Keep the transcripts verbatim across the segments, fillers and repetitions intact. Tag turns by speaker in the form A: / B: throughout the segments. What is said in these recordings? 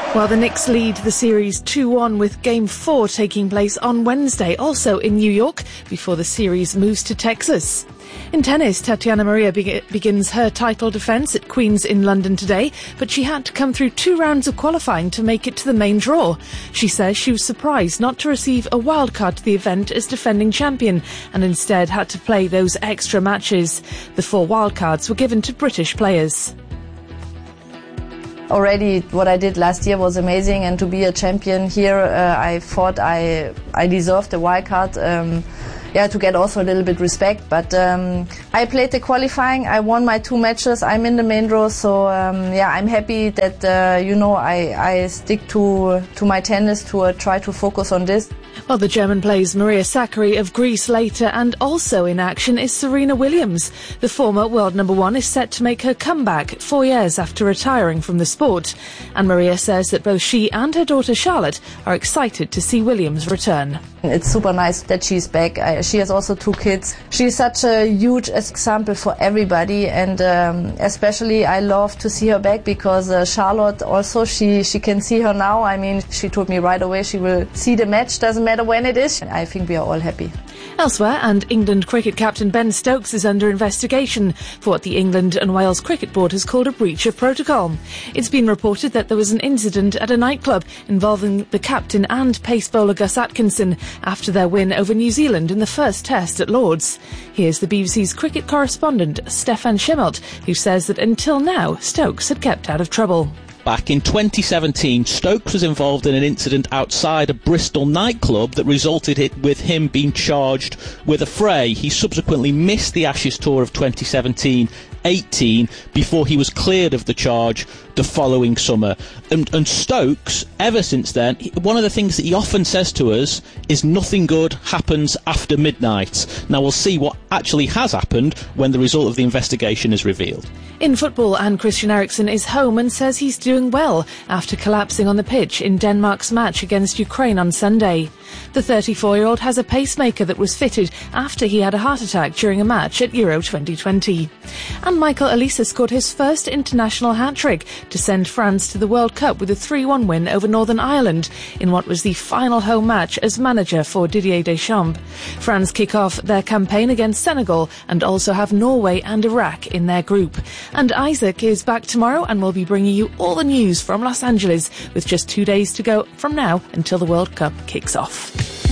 A: Well, the Knicks lead the series two one with Game four taking place on Wednesday, also in New York, before the series moves to Texas. In tennis, Tatiana Maria be- begins her title defence at Queen's in London today, but she had to come through two rounds of qualifying to make it to the main draw. She says she was surprised not to receive a wildcard to the event as defending champion, and instead had to play those extra matches. The four wildcards were given to British players.
B: Already what I did last year was amazing, and to be a champion here, uh, I thought I I deserved a wild card. Um, yeah, to get also a little bit respect. But um, I played the qualifying. I won my two matches. I'm in the main draw, so um, yeah, I'm happy that uh, you know I I stick to to my tennis to uh, try to focus on this.
A: Well, the German plays Maria Sakkari of Greece later, and also in action is Serena Williams. The former world number one is set to make her comeback four years after retiring from the sport. And Maria says that both she and her daughter Charlotte are excited to see Williams return.
B: It's super nice that she's back. I, she has also two kids. She's such a huge example for everybody, and um, especially I love to see her back because uh, Charlotte also, she, she can see her now. I mean, she told me right away she will see the match, doesn't matter when it is. I think we are all happy.
A: Elsewhere, and England cricket captain Ben Stokes is under investigation for what the England and Wales Cricket Board has called a breach of protocol. It's been reported that there was an incident at a nightclub involving the captain and pace bowler Gus Atkinson after their win over New Zealand in the first test at Lord's. Here's the B B C's cricket correspondent Stefan Schimmelt, who says that until now Stokes had kept out of trouble.
C: Back in twenty seventeen, Stokes was involved in an incident outside a Bristol nightclub that resulted with him being charged with a fray. He subsequently missed the Ashes Tour of twenty seventeen eighteen before he was cleared of the charge the following summer. And, and Stokes, ever since then, one of the things that he often says to us is nothing good happens after midnight. Now we'll see what actually has happened when the result of the investigation is revealed.
A: In football, and Christian Eriksen is home and says he's doing well after collapsing on the pitch in Denmark's match against Ukraine on Sunday. The thirty-four-year-old has a pacemaker that was fitted after he had a heart attack during a match at Euro twenty twenty. And Michael Olise scored his first international hat-trick to send France to the World Cup with a three one win over Northern Ireland in what was the final home match as manager for Didier Deschamps. France kick off their campaign against Senegal and also have Norway and Iraq in their group. And Isaac is back tomorrow and will be bringing you all the news from Los Angeles with just two days to go from now until the World Cup kicks off.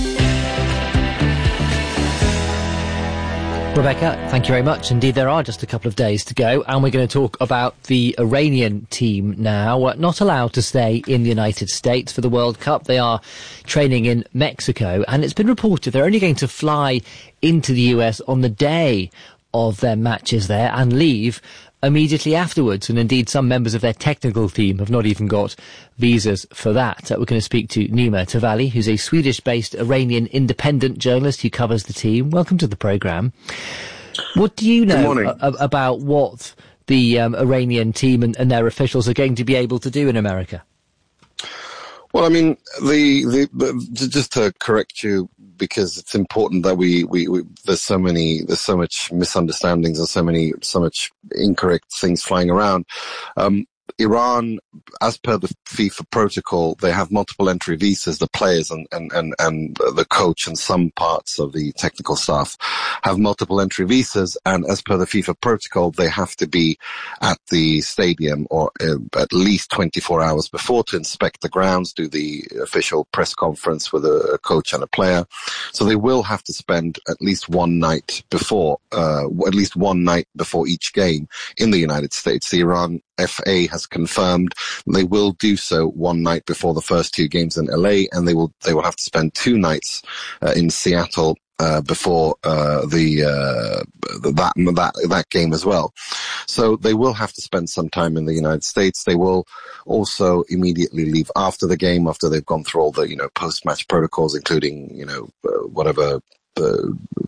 D: Rebecca, thank you very much. Indeed, there are just a couple of days to go, and we're going to talk about the Iranian team now. Uh, not allowed to stay in the United States for the World Cup. They are training in Mexico, and it's been reported they're only going to fly into the U S on the day of their matches there and leave immediately afterwards, and indeed some members of their technical team have not even got visas for that. Uh, we're going to speak to Nima Tavali, who's a Swedish-based Iranian independent journalist who covers the team. Welcome to the programme. What do you know a- about what the um, Iranian team and, and their officials are going to be able to do in America?
E: Well, I mean, the, the, the just to correct you, because it's important that we, we, we, there's so many, there's so much misunderstandings and so many, so much incorrect things flying around. Um, Iran, as per the FIFA protocol, they have multiple entry visas. The players and, and, and, and the coach and some parts of the technical staff have multiple entry visas. And as per the FIFA protocol, they have to be at the stadium or uh, at least twenty-four hours before to inspect the grounds, do the official press conference with a, a coach and a player. So they will have to spend at least one night before, uh, at least one night before each game in the United States. The Iran F A has confirmed they will do so one night before the first two games in L A, and they will they will have to spend two nights uh, in Seattle uh, before uh, the uh, that that that game as well. So they will have to spend some time in the United States. They will also immediately leave after the game, after they've gone through all the you know post-match protocols, including you know uh, whatever. Uh,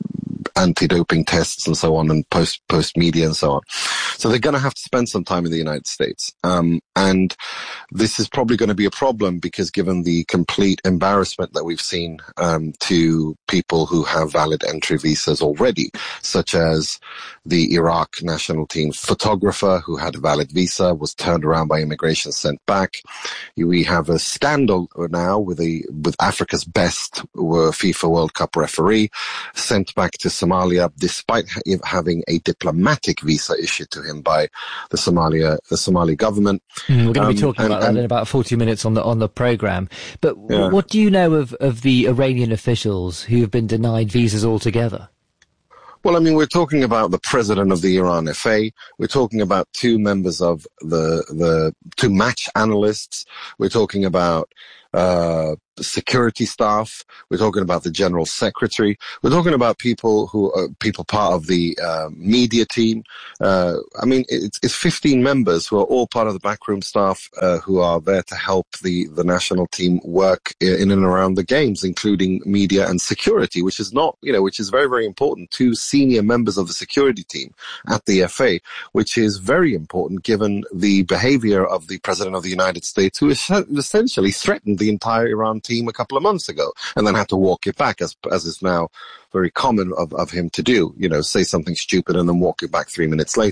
E: anti-doping tests and so on, and post post media and so on. So they're going to have to spend some time in the United States, um, and this is probably going to be a problem because given the complete embarrassment that we've seen um, to people who have valid entry visas already, such as the Iraq national team photographer who had a valid visa, was turned around by immigration, sent back. We have a scandal now with a with Africa's best FIFA World Cup referee sent back to Somalia despite ha- having a diplomatic visa issued to him by the Somalia the Somali government.
D: Mm, we're going to
E: um,
D: be talking
E: and,
D: about that
E: and,
D: in about forty minutes on the on the program. But
E: yeah.
D: what do you know of of the Iranian officials who have been denied visas altogether?
E: Well, I mean, we're talking about the president of the Iran F A. We're talking about two members of the, the two match analysts. We're talking about, uh, security staff. We're talking about the general secretary. We're talking about people who are people part of the, uh, media team. Uh, I mean, it's, it's fifteen members who are all part of the backroom staff, uh, who are there to help the, the national team work in and around the games, including media and security, which is not, you know, which is very, very important. Two senior members of the security team at the F A, which is very important given the behavior of the president of the United States, who essentially threatened the entire Iran team a couple of months ago and then had to walk it back, as as is now very common of, of him to do, you know, say something stupid and then walk it back three minutes later.